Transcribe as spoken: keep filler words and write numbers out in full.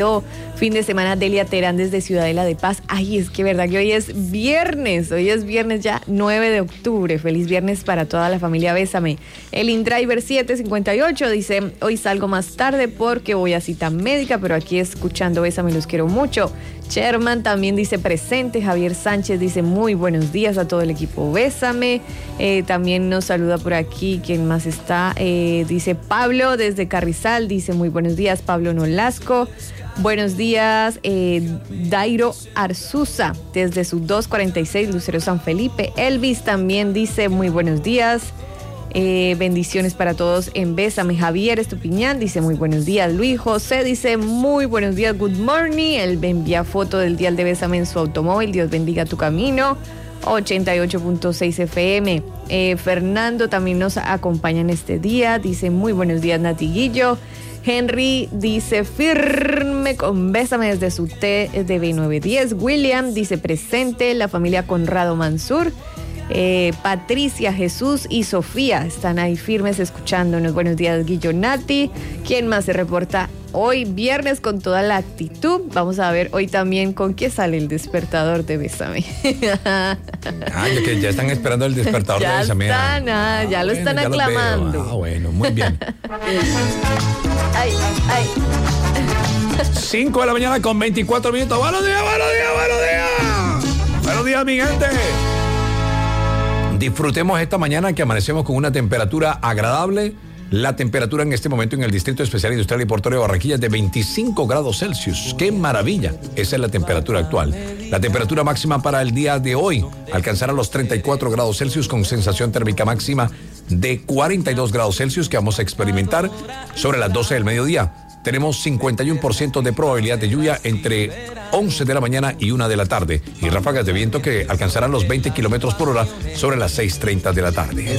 Fin de semana, Delia Terán desde Ciudadela de Paz. Ay, es que verdad que hoy es viernes, hoy es viernes ya nueve de octubre. Feliz viernes para toda la familia Bésame. El InDriver siete cincuenta y ocho dice, hoy salgo más tarde porque voy a cita médica, pero aquí escuchando Bésame, los quiero mucho. Sherman también dice presente. Javier Sánchez dice muy buenos días a todo el equipo Bésame. Eh, también nos saluda por aquí, ¿quién más está? Eh, dice Pablo desde Carrizal, dice muy buenos días, Pablo Nolasco. Buenos días, eh, Dairo Arzuza, desde su dos cuarenta y seis, Lucero San Felipe. Elvis también dice muy buenos días, eh, bendiciones para todos en Bésame. Javier Estupiñán dice muy buenos días. Luis José dice muy buenos días, good morning. Él me envía foto del dial de Bésame en su automóvil, Dios bendiga tu camino. ochenta y ocho punto seis F M. Eh, Fernando también nos acompaña en este día, dice muy buenos días, Natiguillo. Henry dice firme con Bésame desde su T de B novecientos diez. William dice presente. La familia Conrado Mansur. Eh, Patricia, Jesús y Sofía están ahí firmes escuchándonos. Buenos días, Guillo, Nati. ¿Quién más se reporta hoy viernes con toda la actitud? Vamos a ver hoy también con qué sale el despertador de Bésame. Ah, ya que ya están esperando el despertador ya de Bésame. Están, ah, ah, ya lo bueno, están ya aclamando. Ah, bueno, muy bien. Ay, ay. cinco de la mañana con veinticuatro minutos. Buenos días, buenos días, buenos días. Buenos días, mi gente. Disfrutemos esta mañana que amanecemos con una temperatura agradable. La temperatura en este momento en el Distrito Especial Industrial y Portuario de Barranquilla es de veinticinco grados Celsius. ¡Qué maravilla! Esa es la temperatura actual. La temperatura máxima para el día de hoy alcanzará los treinta y cuatro grados Celsius con sensación térmica máxima de cuarenta y dos grados Celsius que vamos a experimentar sobre las doce del mediodía. Tenemos cincuenta y uno por ciento de probabilidad de lluvia entre once de la mañana y una de la tarde y ráfagas de viento que alcanzarán los veinte kilómetros por hora sobre las seis treinta de la tarde.